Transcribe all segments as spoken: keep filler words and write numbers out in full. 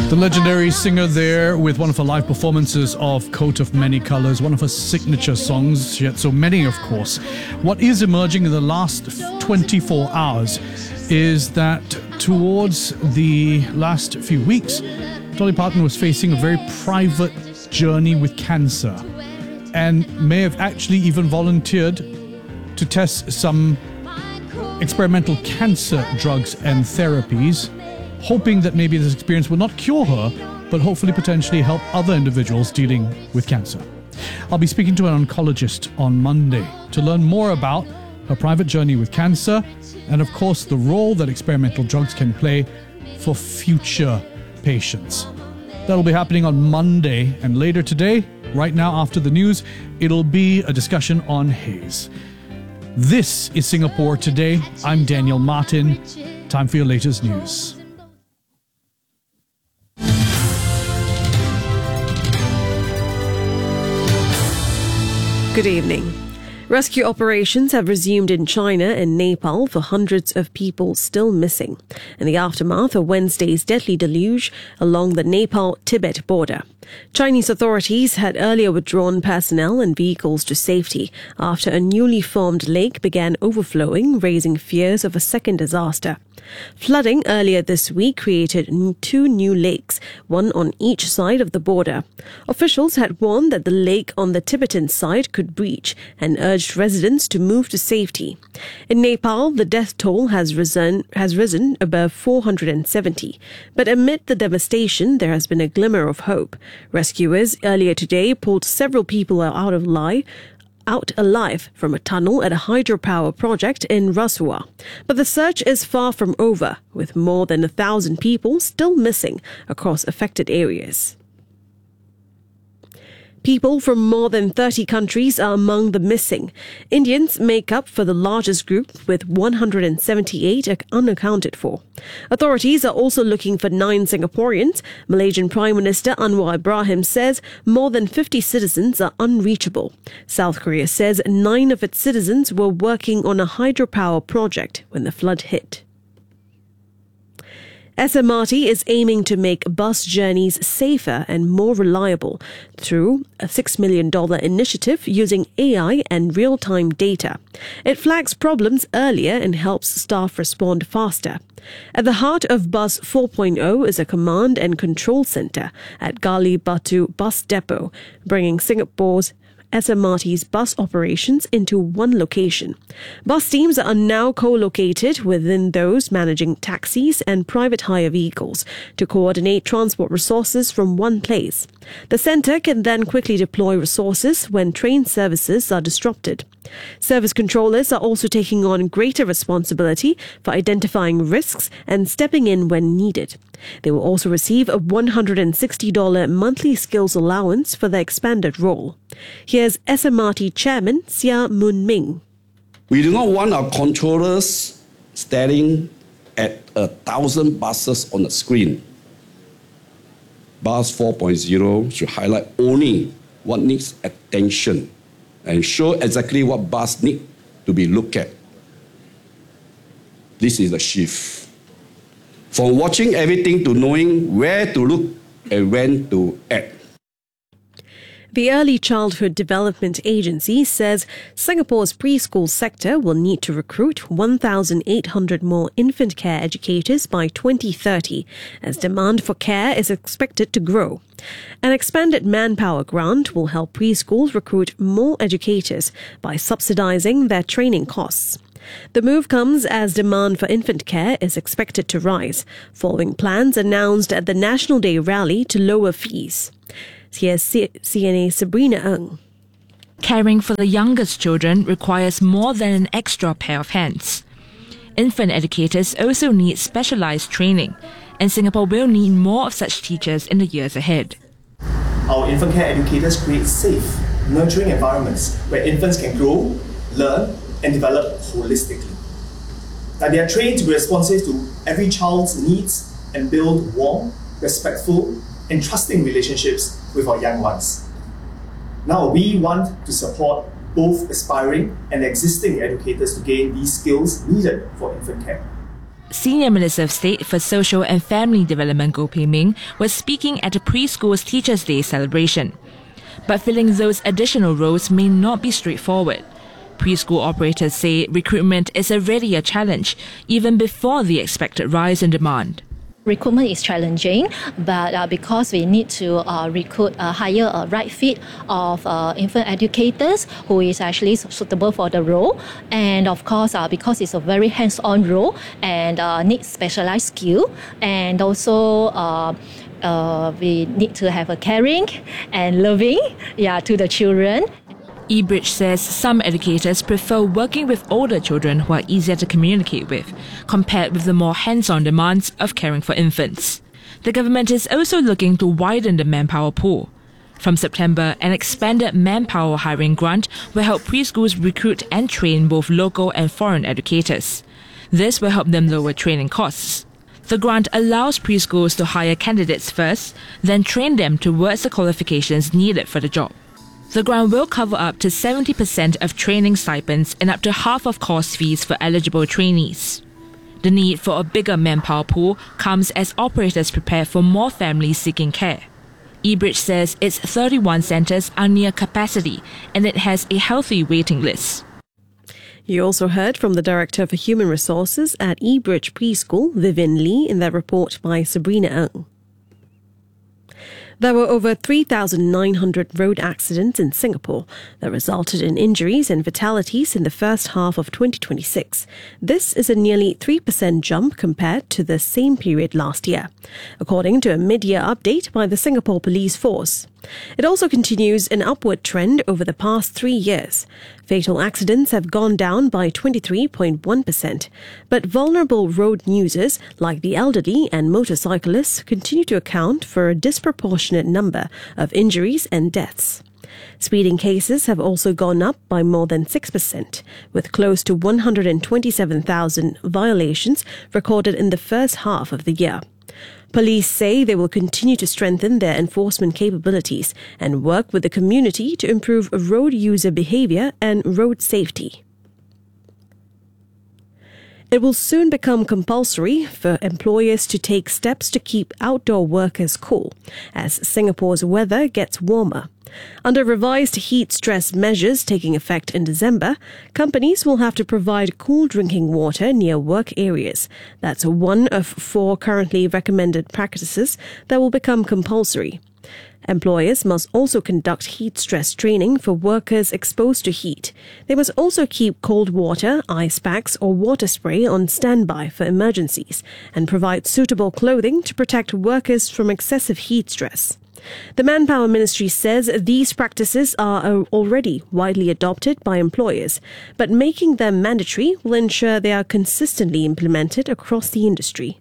The legendary singer there with one of her live performances of Coat of Many Colors, one of her signature songs. She had so many, of course. What is emerging in the last twenty-four hours is that towards the last few weeks, Dolly Parton was facing a very private journey with cancer and may have actually even volunteered to test some experimental cancer drugs and therapies, hoping that maybe this experience will not cure her, but hopefully potentially help other individuals dealing with cancer. I'll be speaking to an oncologist on Monday to learn more about her private journey with cancer and, of course, the role that experimental drugs can play for future patients. That'll be happening on Monday, and later today, right now after the news, it'll be a discussion on haze. This is Singapore Today. I'm Daniel Martin. Time for your latest news. Good evening. Rescue operations have resumed in China and Nepal for hundreds of people still missing in the aftermath of Wednesday's deadly deluge along the Nepal-Tibet border. Chinese authorities had earlier withdrawn personnel and vehicles to safety after a newly formed lake began overflowing, raising fears of a second disaster. Flooding earlier this week created two new lakes, one on each side of the border. Officials had warned that the lake on the Tibetan side could breach and urged residents to move to safety. In Nepal, the death toll has risen, has risen above four hundred seventy. But amid the devastation, there has been a glimmer of hope. Rescuers earlier today pulled several people out of lie. out alive from a tunnel at a hydropower project in Rasuwa. But the search is far from over, with more than a thousand people still missing across affected areas. People from more than thirty countries are among the missing. Indians make up for the largest group, with one hundred seventy-eight unaccounted for. Authorities are also looking for nine Singaporeans. Malaysian Prime Minister Anwar Ibrahim says more than fifty citizens are unreachable. South Korea says nine of its citizens were working on a hydropower project when the flood hit. S M R T is aiming to make bus journeys safer and more reliable through a six million dollars initiative using A I and real-time data. It flags problems earlier and helps staff respond faster. At the heart of Bus four point oh is a command and control centre at Gali Batu Bus Depot, bringing Singapore's S M R T's bus operations into one location. Bus teams are now co-located within those managing taxis and private hire vehicles to coordinate transport resources from one place. The centre can then quickly deploy resources when train services are disrupted. Service controllers are also taking on greater responsibility for identifying risks and stepping in when needed. They will also receive a one hundred sixty dollars monthly skills allowance for their expanded role. Here's S M R T Chairman Sia Moon Ming. We do not want our controllers staring at a thousand buses on the screen. Bus four point oh should highlight only what needs attention and show exactly what bus need to be looked at. This is the shift. From watching everything to knowing where to look and when to act. The Early Childhood Development Agency says Singapore's preschool sector will need to recruit one thousand eight hundred more infant care educators by twenty thirty, as demand for care is expected to grow. An expanded manpower grant will help preschools recruit more educators by subsidizing their training costs. The move comes as demand for infant care is expected to rise, following plans announced at the National Day rally to lower fees. Here's C N A Sabrina Ng. Caring for the youngest children requires more than an extra pair of hands. Infant educators also need specialized training, and Singapore will need more of such teachers in the years ahead. Our infant care educators create safe, nurturing environments where infants can grow, learn, and develop holistically. That they are trained to be responsive to every child's needs and build warm, respectful, and trusting relationships with our young ones. Now we want to support both aspiring and existing educators to gain these skills needed for infant care. Senior Minister of State for Social and Family Development Goh Pei Ming was speaking at a preschool's Teachers' Day celebration. But filling those additional roles may not be straightforward. Preschool operators say recruitment is already a challenge, even before the expected rise in demand. Recruitment is challenging, but uh, because we need to uh, recruit a higher uh, right fit of uh, infant educators who is actually suitable for the role, and of course uh, because it's a very hands-on role and uh, needs specialized skill, and also uh, uh, we need to have a caring and loving yeah, to the children. eBridge says some educators prefer working with older children who are easier to communicate with, compared with the more hands-on demands of caring for infants. The government is also looking to widen the manpower pool. From September, an expanded manpower hiring grant will help preschools recruit and train both local and foreign educators. This will help them lower training costs. The grant allows preschools to hire candidates first, then train them towards the qualifications needed for the job. The grant will cover up to seventy percent of training stipends and up to half of course fees for eligible trainees. The need for a bigger manpower pool comes as operators prepare for more families seeking care. eBridge says its thirty-one centres are near capacity and it has a healthy waiting list. You also heard from the Director for Human Resources at eBridge Preschool, Vivian Lee, in that report by Sabrina Ng. There were over three thousand nine hundred road accidents in Singapore that resulted in injuries and fatalities in the first half of twenty twenty-six. This is a nearly three percent jump compared to the same period last year, according to a mid-year update by the Singapore Police Force. It also continues an upward trend over the past three years. Fatal accidents have gone down by twenty-three point one percent, but vulnerable road users like the elderly and motorcyclists continue to account for a disproportionate number of injuries and deaths. Speeding cases have also gone up by more than six percent, with close to one hundred twenty-seven thousand violations recorded in the first half of the year. Police say they will continue to strengthen their enforcement capabilities and work with the community to improve road user behavior and road safety. It will soon become compulsory for employers to take steps to keep outdoor workers cool as Singapore's weather gets warmer. Under revised heat stress measures taking effect in December, companies will have to provide cool drinking water near work areas. That's one of four currently recommended practices that will become compulsory. Employers must also conduct heat stress training for workers exposed to heat. They must also keep cold water, ice packs or water spray on standby for emergencies and provide suitable clothing to protect workers from excessive heat stress. The Manpower Ministry says these practices are already widely adopted by employers, but making them mandatory will ensure they are consistently implemented across the industry.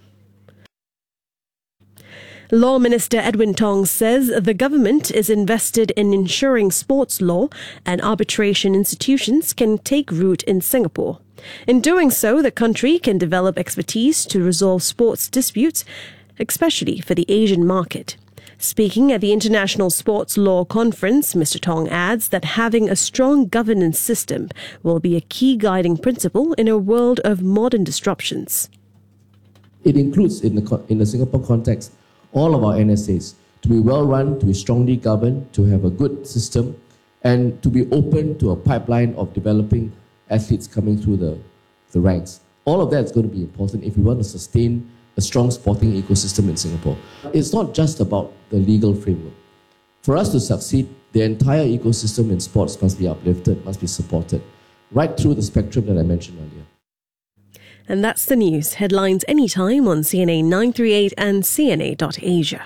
Law Minister Edwin Tong says the government is invested in ensuring sports law and arbitration institutions can take root in Singapore. In doing so, the country can develop expertise to resolve sports disputes, especially for the Asian market. Speaking at the International Sports Law Conference, Mister Tong adds that having a strong governance system will be a key guiding principle in a world of modern disruptions. It includes, in the, in the Singapore context, all of our N S As to be well run, to be strongly governed, to have a good system, and to be open to a pipeline of developing athletes coming through the, the ranks. All of that is going to be important if we want to sustain a strong sporting ecosystem in Singapore. It's not just about the legal framework. For us to succeed, the entire ecosystem in sports must be uplifted, must be supported, right through the spectrum that I mentioned earlier. And that's the news. Headlines anytime on C N A nine three eight and C N A dot asia.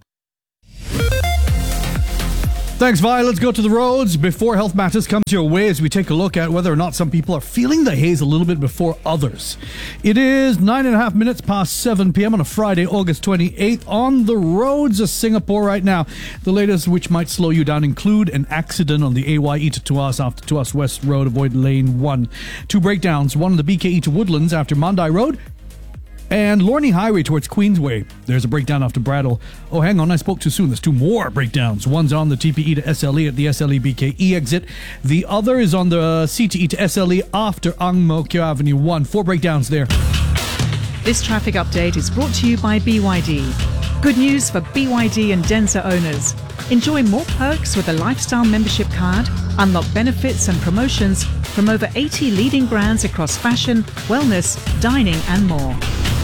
Thanks, Vi. Let's go to the roads before Health Matters comes your way as we take a look at whether or not some people are feeling the haze a little bit before others. It is nine and a half minutes past seven p.m. on a Friday, August twenty-eighth, on the roads of Singapore right now. The latest which might slow you down include an accident on the A Y E to Tuas after Tuas West Road, avoid lane one. Two breakdowns, one on the B K E to Woodlands after Mandai Road, and Lornie Highway towards Queensway. There's a breakdown after Brattle. Oh, hang on, I spoke too soon. There's two more breakdowns. One's on the T P E to S L E at the S L E B K E exit. The other is on the C T E to S L E after Ang Mo Kio Avenue one. Four breakdowns there. This traffic update is brought to you by B Y D. Good news for B Y D and Denza owners. Enjoy more perks with a lifestyle membership card, unlock benefits and promotions from over eighty leading brands across fashion, wellness, dining and more.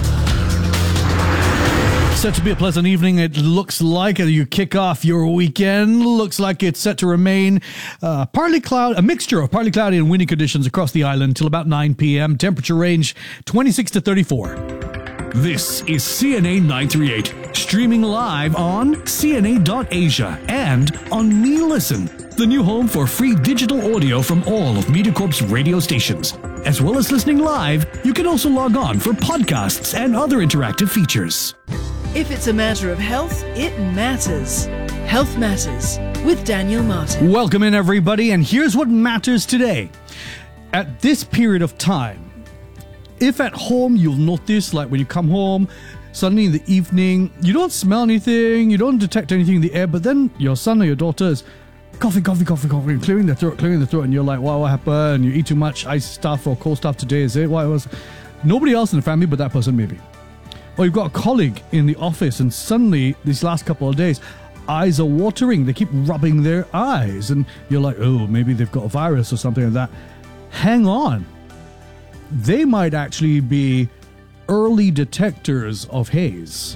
Set to be a pleasant evening, it looks like. You kick off your weekend. Looks like it's set to remain uh, partly cloud, a mixture of partly cloudy and windy conditions across the island till about nine p.m. Temperature range twenty-six to thirty-four. This is C N A nine three eight, streaming live on C N A dot asia and on Me Listen, the new home for free digital audio from all of MediaCorp's radio stations. As well as listening live, you can also log on for podcasts and other interactive features. If it's a matter of health, it matters. Health Matters with Daniel Martin. Welcome in, everybody, and here's what matters today. At this period of time, if at home you'll notice, like when you come home, suddenly in the evening, you don't smell anything, you don't detect anything in the air, but then your son or your daughter is coughing, coughing, coughing, coughing, clearing their throat, clearing their throat, and you're like, wow, what happened? You eat too much ice stuff or cold stuff today, is it? Why was nobody else in the family but that person, maybe? Or you've got a colleague in the office and suddenly, these last couple of days, eyes are watering. They keep rubbing their eyes. And you're like, oh, maybe they've got a virus or something like that. Hang on. They might actually be early detectors of haze.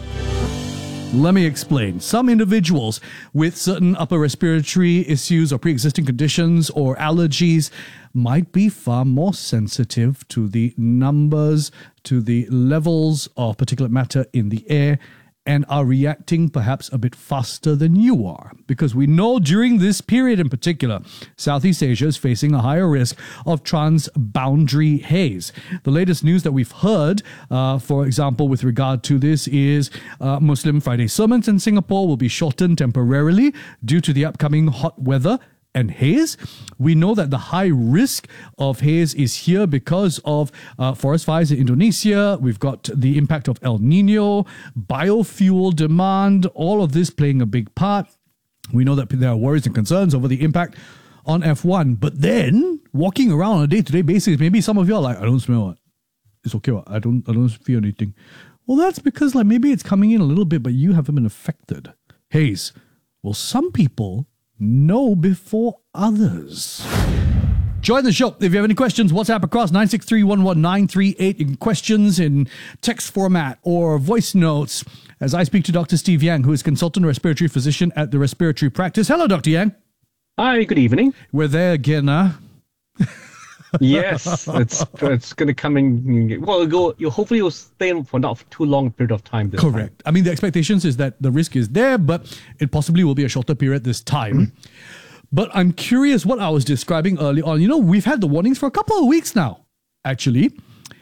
Let me explain. Some individuals with certain upper respiratory issues or pre-existing conditions or allergies might be far more sensitive to the numbers, to the levels of particulate matter in the air, and are reacting perhaps a bit faster than you are. Because we know during this period in particular, Southeast Asia is facing a higher risk of transboundary haze. The latest news that we've heard, uh, for example, with regard to this is uh, Muslim Friday sermons in Singapore will be shortened temporarily due to the upcoming hot weather and haze. We know that the high risk of haze is here because of uh, forest fires in Indonesia. We've got the impact of El Nino, biofuel demand, all of this playing a big part. We know that there are worries and concerns over the impact on F one. But then, walking around on a day-to-day basis, maybe some of you are like, I don't smell it. It's okay. I don't, I don't feel anything. Well, that's because like maybe it's coming in a little bit, but you haven't been affected. Haze. Well, some people know before others. Join the show. If you have any questions, WhatsApp across nine six three, one one nine three eight. You can questions in text format or voice notes as I speak to Doctor Steve Yang, who is consultant respiratory physician at the Respiratory Practice. Hello, Doctor Yang. Hi, good evening. We're there again, huh? Yes, it's it's going to come in. Well, go. You hopefully you'll stay for not too long period of time. This Correct. Time. I mean, the expectations is that the risk is there, but it possibly will be a shorter period this time. Mm-hmm. But I'm curious what I was describing early on. You know, we've had the warnings for a couple of weeks now, actually.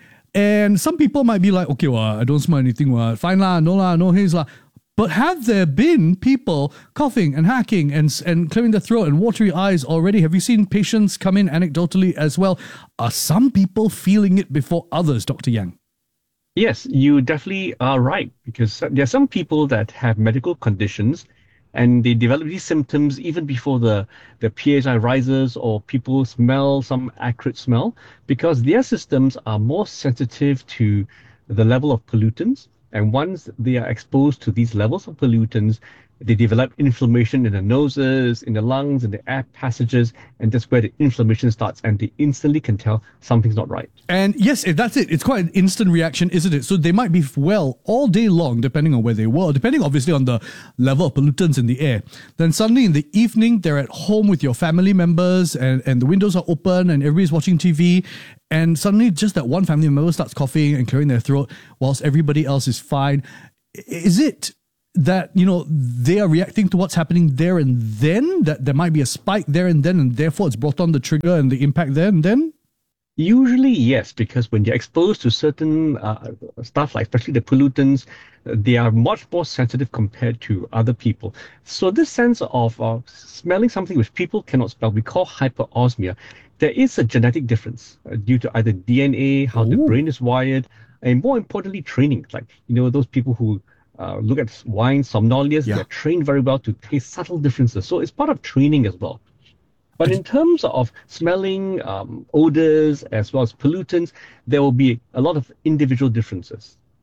And some people might be like, okay, well, I don't smell anything. Well, fine lah, no lah, no haze lah. But have there been people coughing and hacking and and clearing their throat and watery eyes already? Have you seen patients come in anecdotally as well? Are some people feeling it before others, Doctor Yang? Yes, you definitely are right, because there are some people that have medical conditions and they develop these symptoms even before the, the P H I rises or people smell some acrid smell, because their systems are more sensitive to the level of pollutants. And once they are exposed to these levels of pollutants, they develop inflammation in the noses, in the lungs, in the air passages, and that's where the inflammation starts, and they instantly can tell something's not right. And yes, that's it. It's quite an instant reaction, isn't it? So they might be well all day long, depending on where they were, depending obviously on the level of pollutants in the air. Then suddenly in the evening, they're at home with your family members, and, and the windows are open, and everybody's watching T V, and suddenly just that one family member starts coughing and clearing their throat, whilst everybody else is fine. Is it that, you know, they are reacting to what's happening there and then, that there might be a spike there and then, and therefore it's brought on the trigger and the impact there and then? Usually, yes, because when you're exposed to certain uh, stuff, like especially the pollutants, they are much more sensitive compared to other people. So this sense of uh, smelling something which people cannot smell, we call hyperosmia. There is a genetic difference uh, due to either D N A, how Ooh. the brain is wired, and more importantly, training. Like, you know, those people who uh, look at wine sommeliers, yeah. they're trained very well to taste subtle differences. So it's part of training as well. But in terms of smelling, um, odors, as well as pollutants, there will be a lot of individual differences.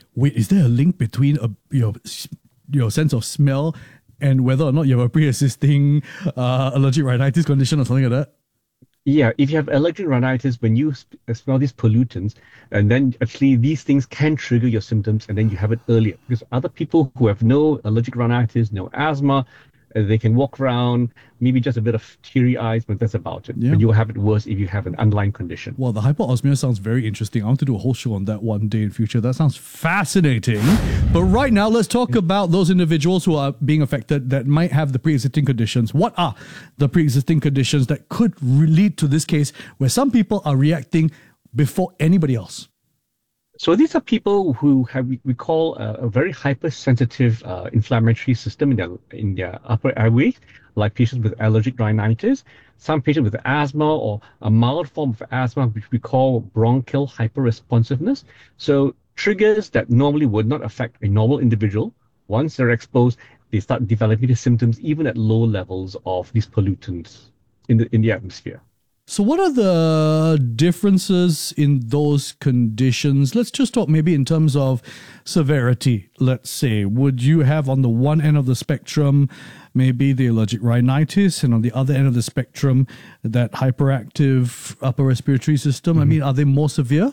Wait, is there a link between a, your your sense of smell and whether or not you have a pre-existing uh, allergic rhinitis condition or something like that? Yeah, if you have allergic rhinitis, when you sp- smell these pollutants, and then actually these things can trigger your symptoms, and then you have it earlier. Because other people who have no allergic rhinitis, no asthma, uh, they can walk around, maybe just a bit of teary eyes, but that's about it. Yeah. But you'll have it worse if you have an underlying condition. Well, the hyperosmia sounds very interesting. I want to do a whole show on that one day in future. That sounds fascinating. But right now, let's talk about those individuals who are being affected that might have the pre-existing conditions. What are the pre-existing conditions that could lead to this case where some people are reacting before anybody else? So these are people who have, we call a, a very hypersensitive uh, inflammatory system in their, in their upper airway, like patients with allergic rhinitis, some patients with asthma or a mild form of asthma, which we call bronchial hyperresponsiveness. So triggers that normally would not affect a normal individual, once they're exposed, they start developing the symptoms even at low levels of these pollutants in the, in the atmosphere. So what are the differences in those conditions? Let's just talk maybe in terms of severity, let's say. Would you have on the one end of the spectrum maybe the allergic rhinitis, and on the other end of the spectrum that hyperactive upper respiratory system? Mm-hmm. I mean, are they more severe?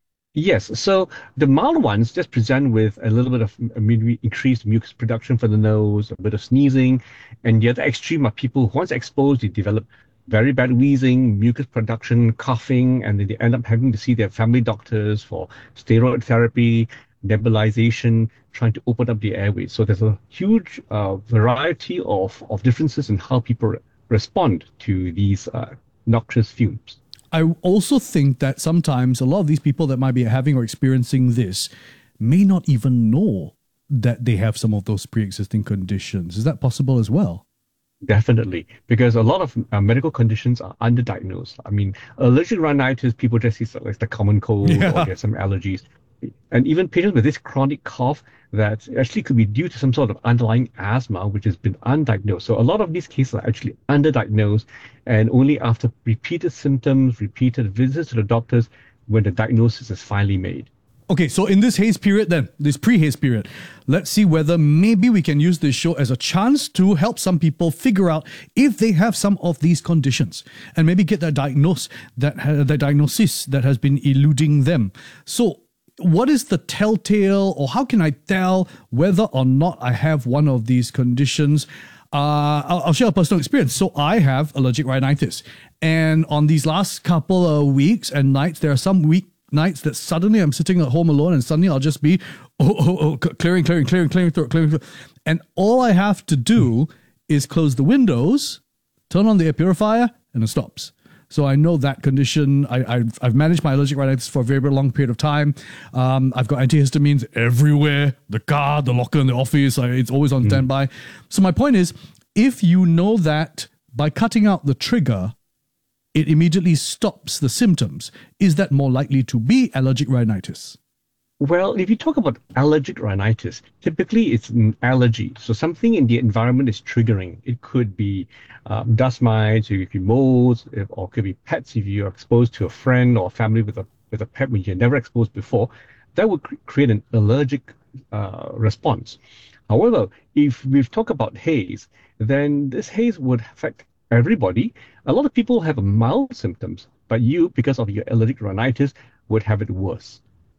Yes. So the mild ones just present with a little bit of maybe increased mucus production for the nose, a bit of sneezing. And the other extreme are people who once exposed, they develop very bad wheezing, mucus production, coughing, and then they end up having to see their family doctors for steroid therapy, nebulization, trying to open up the airways. So there's a huge uh, variety of, of differences in how people re- respond to these uh, noxious fumes. I also think that sometimes a lot of these people that might be having or experiencing this may not even know that they have some of those pre-existing conditions. Is that possible as well? Definitely, because a lot of uh, medical conditions are underdiagnosed. I mean, allergic rhinitis, people just see like the common cold yeah. or get some allergies. And even patients with this chronic cough that actually could be due to some sort of underlying asthma, which has been undiagnosed. So a lot of these cases are actually underdiagnosed, and only after repeated symptoms, repeated visits to the doctors, when the diagnosis is finally made. Okay, so in this haze period then, this pre-haze period, let's see whether maybe we can use this show as a chance to help some people figure out if they have some of these conditions and maybe get that diagnose, that uh, the diagnosis that has been eluding them. So what is the telltale, or how can I tell whether or not I have one of these conditions? Uh, I'll, I'll share a personal experience. So I have allergic rhinitis, and on these last couple of weeks and nights, there are some week nights that suddenly I'm sitting at home alone and suddenly I'll just be oh, oh, oh, clearing, clearing, clearing, clearing throat, clearing throat. And all I have to do is close the windows, turn on the air purifier, and it stops. So I know that condition. I, I've, I've managed my allergic rhinitis for a very, very long period of time. Um, I've got antihistamines everywhere, the car, the locker in the office. I, it's always on mm. standby. So my point is, if you know that by cutting out the trigger, it immediately stops the symptoms, is that more likely to be allergic rhinitis? Well, if you talk about allergic rhinitis, typically it's an allergy. So something in the environment is triggering. It could be um, dust mites, it could be molds, or it could be pets if you're exposed to a friend or family with a with a pet which you're never exposed before. That would cr- create an allergic uh, response. However, if we've talked about haze, then this haze would affect everybody. A lot of people have mild symptoms, but you, because of your allergic rhinitis, would have it worse.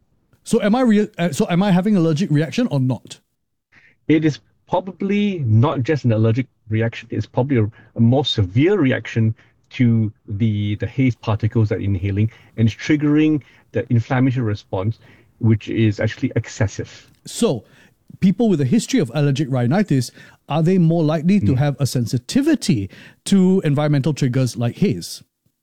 So am I re- uh, so am I having allergic reaction or not? It is probably not just an allergic reaction. It's probably a, a more severe reaction to the, the haze particles that you're inhaling, and it's triggering the inflammatory response, which is actually excessive. So people with a history of allergic rhinitis, are they more likely to mm. have a sensitivity to environmental triggers like haze?